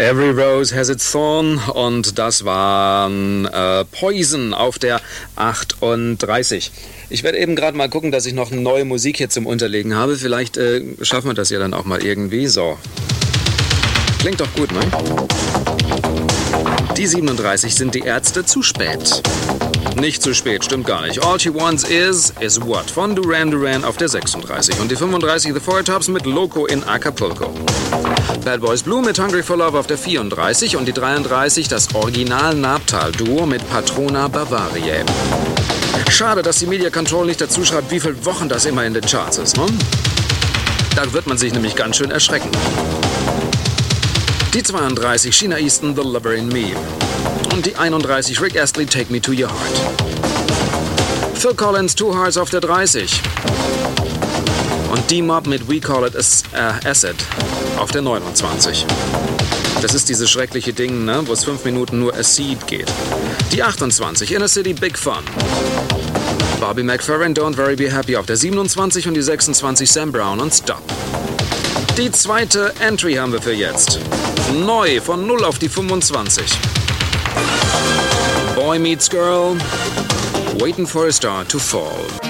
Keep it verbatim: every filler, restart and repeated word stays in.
Every Rose Has Its Thorn und das waren äh, Poison auf der achtunddreißig. Ich werde eben gerade mal gucken, dass ich noch neue Musik hier zum Unterlegen habe. Vielleicht äh, schaffen wir das ja dann auch mal irgendwie. So. Klingt doch gut, ne? Die siebenunddreißig sind die Ärzte. Zu spät. Nicht zu spät, stimmt gar nicht. All She Wants Is, Is What von Duran Duran auf der sechsunddreißig. Und die fünfunddreißig The Four Tops mit Loco in Acapulco. Bad Boys Blue mit Hungry for Love auf der vierunddreißig. Und die dreiunddreißig das Original Nabtal-Duo mit Patrona Bavariae. Schade, dass die Media Control nicht dazu schreibt, wie viele Wochen das immer in den Charts ist, ne? Da wird man sich nämlich ganz schön erschrecken. Die zweiunddreißig Sheena Easton, The Lover in Me. Und die einunddreißig Rick Astley, Take Me to Your Heart. Phil Collins, Two Hearts auf der dreißig. Und D-Mob mit We Call It äh, Acid auf der neunundzwanzig. Das ist dieses schreckliche Ding, ne, wo es fünf Minuten nur Acid geht. Die achtundzwanzig Inner City Big Fun. Bobby McFerrin, Don't Worry Be Happy auf der siebenundzwanzig und die sechsundzwanzig Sam Brown und Stop. Die zweite Entry haben wir für jetzt. Neu von null auf die fünfundzwanzig. Boy Meets Girl, Waiting for a Star to Fall.